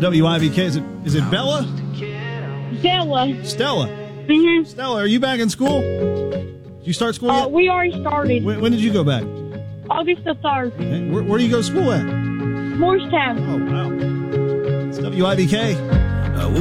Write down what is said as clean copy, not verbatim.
WIVK. Is it Bella? Stella. Stella. Mm-hmm. Stella, are you back in school? Did you start school yet? We already started. When did you go back? August the 3rd. Okay. Where do you go to school at? Morristown. Oh, wow. It's WIVK.